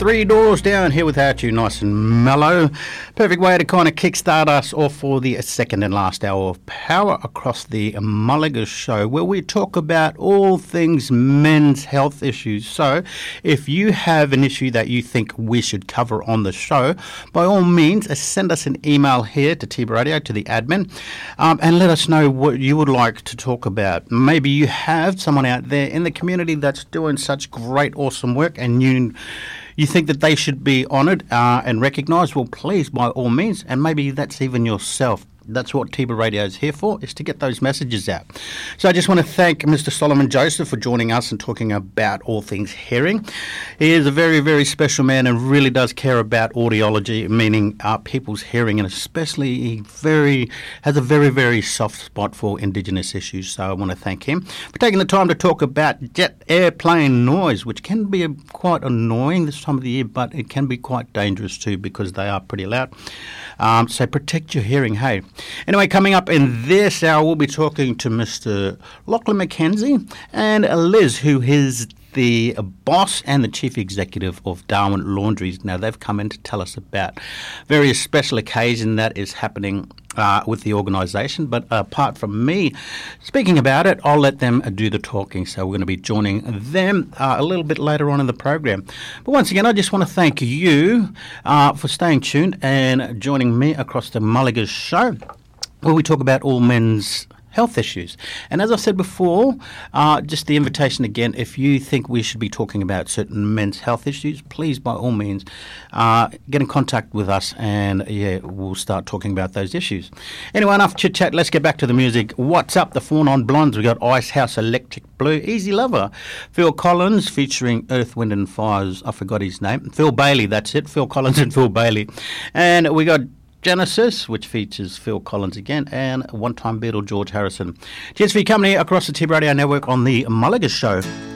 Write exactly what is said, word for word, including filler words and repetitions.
Three Doors Down here without you, nice and mellow. Perfect way to kind of kickstart us off for the second and last hour of Power Across the Mulligas Show, where we talk about all things men's health issues. So if you have an issue that you think we should cover on the show, by all means, send us an email here to T B Radio, to the admin, um, and let us know what you would like to talk about. Maybe you have someone out there in the community that's doing such great, awesome work, and you you think that they should be honoured uh, and recognised. Well, please, by all means, and maybe that's even yourself. That's what T B Radio is here for, is to get those messages out. So I just want to thank Mister Solomon Joseph for joining us and talking about all things hearing. He is a very, very special man and really does care about audiology, meaning uh, people's hearing, and especially he very has a very, very soft spot for Indigenous issues. So I want to thank him for taking the time to talk about jet airplane noise, which can be a, quite annoying this time of the year, but it can be quite dangerous too because they are pretty loud. Um, so protect your hearing, hey. Anyway, coming up in this hour, we'll be talking to Mister Lachlan McKenzie and Liz, who is the boss and the chief executive of Darwin Laundries. Now, they've come in to tell us about various special occasion that is happening uh, with the organisation. But apart from me speaking about it, I'll let them do the talking. So we're going to be joining them uh, a little bit later on in the program. But once again, I just want to thank you uh, for staying tuned and joining me across the Mulligas Show, where we talk about all men's health issues. And as I said before, uh, just the invitation again, if you think we should be talking about certain men's health issues, please, by all means, uh, get in contact with us and, yeah, we'll start talking about those issues. Anyway, enough chit-chat. Let's get back to the music. What's up, the Four Non Blondes? We've got Ice House Electric Blue, Easy Lover, Phil Collins featuring Earth, Wind and Fire's, I forgot his name, Phil Bailey, that's it, Phil Collins and Phil Bailey. And we got Genesis, which features Phil Collins again, and one-time Beatle George Harrison. Cheers for your company across the T B Radio Network on the Mulligas Show.